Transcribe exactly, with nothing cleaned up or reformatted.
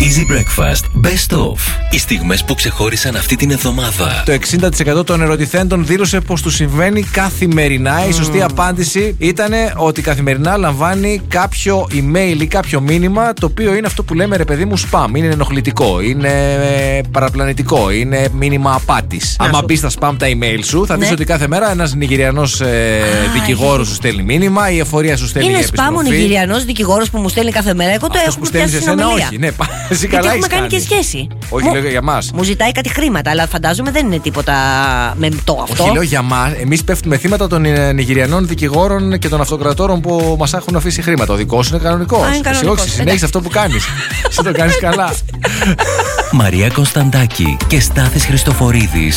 Easy Breakfast Best of. Οι στιγμές που ξεχώρισαν αυτή την εβδομάδα. Το εξήντα τοις εκατό των ερωτηθέντων δήλωσε πως του συμβαίνει καθημερινά. Mm. Η σωστή απάντηση ήταν ότι καθημερινά λαμβάνει κάποιο email ή κάποιο μήνυμα το οποίο είναι αυτό που λέμε ρε παιδί μου spam. Είναι ενοχλητικό, είναι παραπλανητικό, είναι μήνυμα απάτης. Άμα μπει στα spam τα email σου, θα ναι. δεις ότι κάθε μέρα ένας Νιγηριανός ε, δικηγόρος σου στέλνει μήνυμα, η εφορία σου στέλνει είναι επιστροφή. Είναι spam ο Νιγηριανός δικηγόρος που μου στέλνει κάθε μέρα. Εγώ το έχω πιάσει σε συνομιλία. Όχι, ναι, εσύ καλά έχουμε κάνει και σχέση. Όχι, μου, λέω για μας. Μου ζητάει κάτι χρήματα, αλλά φαντάζομαι δεν είναι τίποτα με το αυτό. Όχι, λέω για μας. Εμείς πέφτουμε θύματα των Νιγηριανών δικηγόρων και των αυτοκρατόρων που μας έχουν αφήσει χρήματα. Ο δικός σου είναι κανονικός. Εσύ όχι, συνέχισε αυτό που κάνεις. Εσύ το κάνεις καλά. Μαρία Κωνσταντάκη και Στάθης Χριστοφορίδης